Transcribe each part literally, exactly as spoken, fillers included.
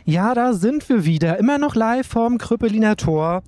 Ja, da sind wir wieder. Immer noch live vom Krüppeliner Tor.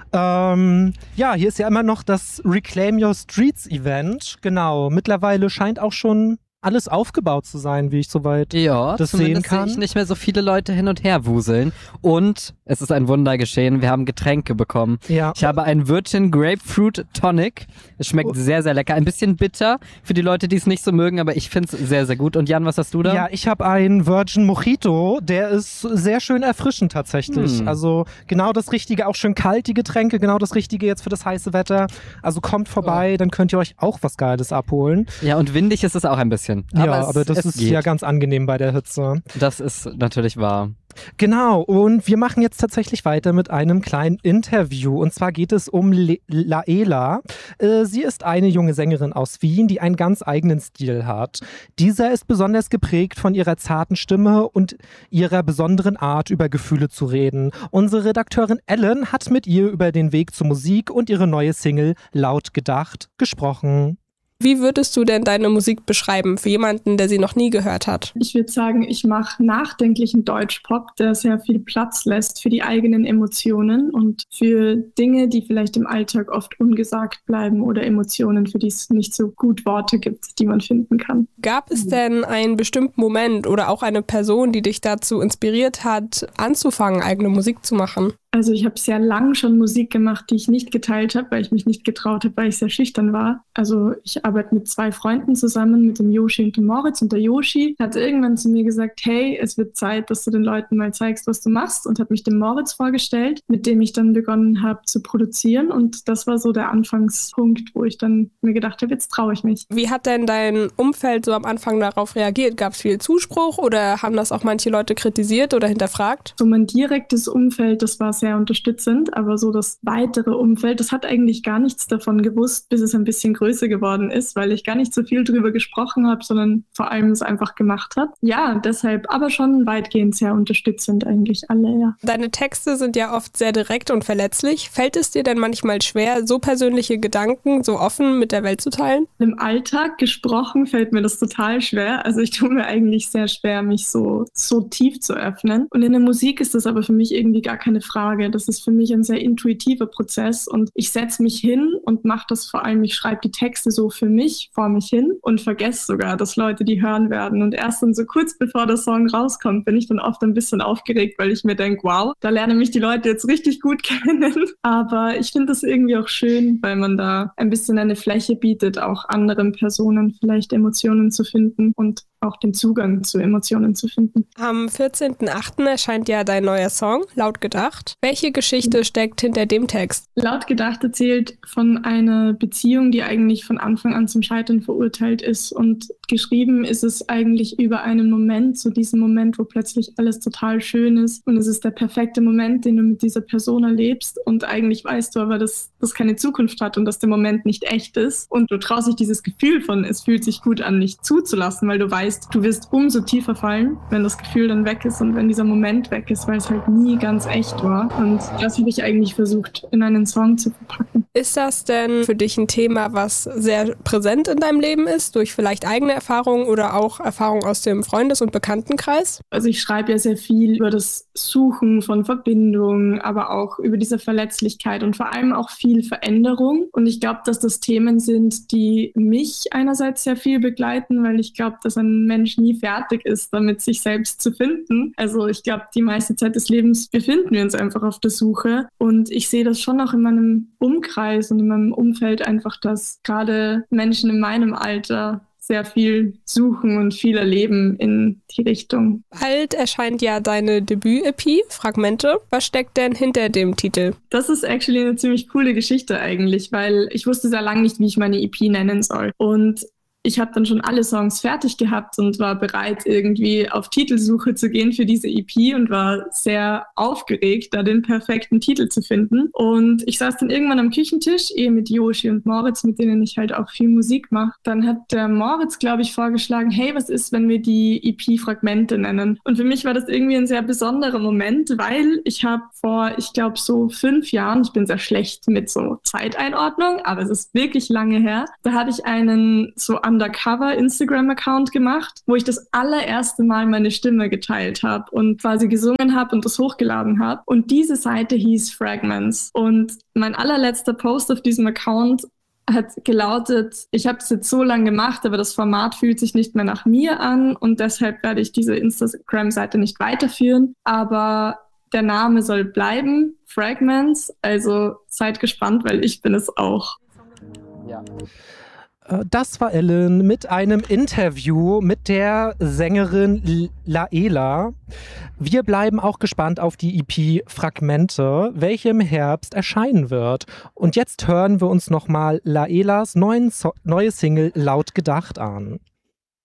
Ähm, ja, hier ist ja immer noch das Reclaim Your Streets Event. Genau, mittlerweile scheint auch schon alles aufgebaut zu sein, wie ich soweit ja, das sehen kann. Sehe ich nicht mehr so viele Leute hin und her wuseln. Und es ist ein Wunder geschehen, wir haben Getränke bekommen. Ja. Ich habe einen Virgin Grapefruit Tonic. Es schmeckt oh. sehr, sehr lecker. Ein bisschen bitter für die Leute, die es nicht so mögen, aber ich finde es sehr, sehr gut. Und Jan, was hast du da? Ja, ich habe einen Virgin Mojito, der ist sehr schön erfrischend tatsächlich. Hm. Also genau das Richtige, auch schön kalt die Getränke, genau das Richtige jetzt für das heiße Wetter. Also kommt vorbei, oh. dann könnt ihr euch auch was Geiles abholen. Ja, und windig ist es auch ein bisschen. Aber ja, es, aber das ist geht. ja ganz angenehm bei der Hitze. Das ist natürlich wahr. Genau, und wir machen jetzt tatsächlich weiter mit einem kleinen Interview. Und zwar geht es um Le- Laela. Äh, sie ist eine junge Sängerin aus Wien, die einen ganz eigenen Stil hat. Dieser ist besonders geprägt von ihrer zarten Stimme und ihrer besonderen Art, über Gefühle zu reden. Unsere Redakteurin Ellen hat mit ihr über den Weg zur Musik und ihre neue Single Laut gedacht gesprochen. Wie würdest du denn deine Musik beschreiben für jemanden, der sie noch nie gehört hat? Ich würde sagen, ich mache nachdenklichen Deutschpop, der sehr viel Platz lässt für die eigenen Emotionen und für Dinge, die vielleicht im Alltag oft ungesagt bleiben oder Emotionen, für die es nicht so gut Worte gibt, die man finden kann. Gab es denn einen bestimmten Moment oder auch eine Person, die dich dazu inspiriert hat, anzufangen, eigene Musik zu machen? Also ich habe sehr lang schon Musik gemacht, die ich nicht geteilt habe, weil ich mich nicht getraut habe, weil ich sehr schüchtern war. Also ich arbeite mit zwei Freunden zusammen, mit dem Yoshi und dem Moritz. Und der Yoshi hat irgendwann zu mir gesagt, hey, es wird Zeit, dass du den Leuten mal zeigst, was du machst. Und hat mich dem Moritz vorgestellt, mit dem ich dann begonnen habe zu produzieren. Und das war so der Anfangspunkt, wo ich dann mir gedacht habe, jetzt traue ich mich. Wie hat denn dein Umfeld so am Anfang darauf reagiert? Gab es viel Zuspruch oder haben das auch manche Leute kritisiert oder hinterfragt? So mein direktes Umfeld, das war sehr unterstützend, aber so das weitere Umfeld, das hat eigentlich gar nichts davon gewusst, bis es ein bisschen größer geworden ist, weil ich gar nicht so viel drüber gesprochen habe, sondern vor allem es einfach gemacht habe. Ja, deshalb aber schon weitgehend sehr unterstützend eigentlich alle, ja. Deine Texte sind ja oft sehr direkt und verletzlich. Fällt es dir denn manchmal schwer, so persönliche Gedanken so offen mit der Welt zu teilen? Im Alltag gesprochen fällt mir das total schwer. Also ich tue mir eigentlich sehr schwer, mich so, so tief zu öffnen. Und in der Musik ist das aber für mich irgendwie gar keine Frage. Das ist für mich ein sehr intuitiver Prozess und ich setze mich hin und mache das vor allem, ich schreibe die Texte so für mich vor mich hin und vergesse sogar, dass Leute die hören werden. Und erst dann so kurz bevor der Song rauskommt, bin ich dann oft ein bisschen aufgeregt, weil ich mir denke, wow, da lernen mich die Leute jetzt richtig gut kennen. Aber ich finde das irgendwie auch schön, weil man da ein bisschen eine Fläche bietet, auch anderen Personen vielleicht Emotionen zu finden und auch den Zugang zu Emotionen zu finden. Am vierzehnten achten erscheint ja dein neuer Song, Laut gedacht. Welche Geschichte steckt hinter dem Text? Laut gedacht erzählt von einer Beziehung, die eigentlich von Anfang an zum Scheitern verurteilt ist. Und geschrieben ist es eigentlich über einen Moment, so diesen Moment, wo plötzlich alles total schön ist. Und es ist der perfekte Moment, den du mit dieser Person erlebst. Und eigentlich weißt du aber, dass das keine Zukunft hat und dass der Moment nicht echt ist. Und du traust dich dieses Gefühl von, es fühlt sich gut an, nicht zuzulassen, weil du weißt, du wirst umso tiefer fallen, wenn das Gefühl dann weg ist und wenn dieser Moment weg ist, weil es halt nie ganz echt war. Und das habe ich eigentlich versucht, in einen Song zu verpacken. Ist das denn für dich ein Thema, was sehr präsent in deinem Leben ist, durch vielleicht eigene Erfahrungen oder auch Erfahrungen aus dem Freundes- und Bekanntenkreis? Also ich schreibe ja sehr viel über das Suchen von Verbindungen, aber auch über diese Verletzlichkeit und vor allem auch viel Veränderung. Und ich glaube, dass das Themen sind, die mich einerseits sehr viel begleiten, weil ich glaube, dass ein Mensch nie fertig ist, damit sich selbst zu finden. Also ich glaube, die meiste Zeit des Lebens befinden wir uns einfach auf der Suche. Und ich sehe das schon auch in meinem Umkreis und in meinem Umfeld einfach, dass gerade Menschen in meinem Alter sehr viel suchen und viel erleben in die Richtung. Bald erscheint ja deine Debüt-E P, Fragmente. Was steckt denn hinter dem Titel? Das ist actually eine ziemlich coole Geschichte eigentlich, weil ich wusste sehr lange nicht, wie ich meine E P nennen soll. Und ich habe dann schon alle Songs fertig gehabt und war bereit, irgendwie auf Titelsuche zu gehen für diese E P und war sehr aufgeregt, da den perfekten Titel zu finden. Und ich saß dann irgendwann am Küchentisch, eh mit Yoshi und Moritz, mit denen ich halt auch viel Musik mache. Dann hat der Moritz, glaube ich, vorgeschlagen, hey, was ist, wenn wir die E P Fragmente nennen? Und für mich war das irgendwie ein sehr besonderer Moment, weil ich habe vor, ich glaube, so fünf Jahren, ich bin sehr schlecht mit so Zeiteinordnung, aber es ist wirklich lange her, da hatte ich einen so an Undercover-Instagram-Account gemacht, wo ich das allererste Mal meine Stimme geteilt habe und quasi gesungen habe und das hochgeladen habe. Und diese Seite hieß Fragments. Und mein allerletzter Post auf diesem Account hat gelautet, ich habe es jetzt so lange gemacht, aber das Format fühlt sich nicht mehr nach mir an und deshalb werde ich diese Instagram-Seite nicht weiterführen. Aber der Name soll bleiben, Fragments, also seid gespannt, weil ich bin es auch. Ja. Das war Ellen mit einem Interview mit der Sängerin Laela. Wir bleiben auch gespannt auf die E P Fragmente, welche im Herbst erscheinen wird. Und jetzt hören wir uns nochmal Laelas neuen so- neue Single Laut gedacht an.